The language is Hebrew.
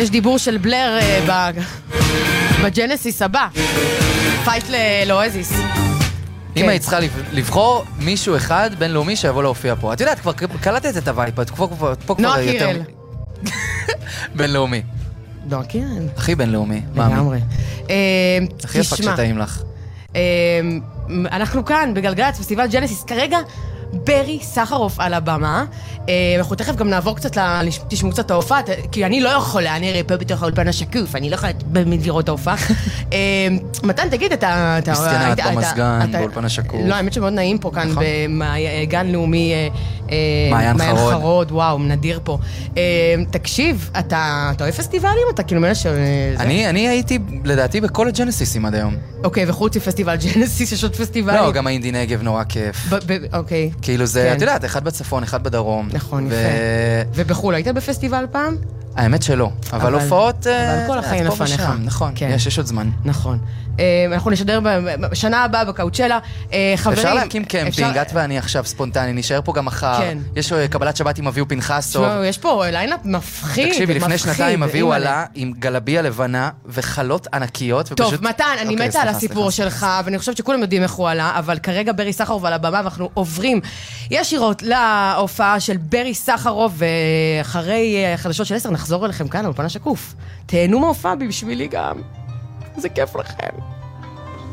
יש דיבור של בלר בג'נסיס הבא. פייט לאואזיס. אם היית צריכה לבחור מישהו אחד בינלאומי שיבוא להופיע פה. את יודעת, כבר קלטת את הווייב, פה כבר יותר... בינלאומי. נועה קירל. הכי בינלאומי, לגמרי. הכי יפה כשטעים לך. אנחנו כאן בגלגלצ, פסטיבל ג'נסיס. כרגע ברי סחרוף על הבמה. אנחנו תכף גם נעבור קצת, תשמעו קצת את ההופעה, כי אני לא יכולה, אני פה בתוך האולפן השקוף, אני לא יכולה לראות את ההופעה. מתן, תגיד, אתה... מסכנת במסגן, באולפן השקוף. לא, האמת שמאוד נעים פה כאן, בגן לאומי מעיין חרוד, וואו, נדיר פה. תקשיב, אתה אוהב פסטיבלים? אתה כאילו מלא ש... אני הייתי, לדעתי, בכל הג'נסיסים עד היום. אוקיי, וחוץ מפסטיבל ג'נסיס, יש עוד פסטיבלים? לא, גם האינדי נגב נורא כיף. אוקיי. כאילו זה, את יודעת, אחד בצפון, אחד בדרום. נכון, יפה. ובחול, היית בפסטיבל פעם? האמת שלא, אבל הופעות... אבל כל החיים לפניך. נכון, יש עוד זמן. נכון. אנחנו נשדר בשנה הבאה בקאוצ'לה. חברים... אפשר להקים קמפינג, את ואני עכשיו ספונטני, נשאר פה גם מחר. יש קבלת שבת עם אביהו פנחס. יש פה ליינאפ מפחיד. תקשיבי, לפני שנתיים אביהו עלה עם גלביה לבנה וחלות ענקיות. טוב, מתן, אני מתה על הסיפור שלך, ואני חושבת שכולם יודעים איך הוא עלה, אבל כרגע ברי סחרוף על הבמה, ואנחנו עוברים ישירות להופעה של ברי סחרוף, ואחרי חדשות של 10 נחזור אליכם כאן, על אולפן השקוף. תהנו מההופעה בשבילי גם. זה כיף לכם.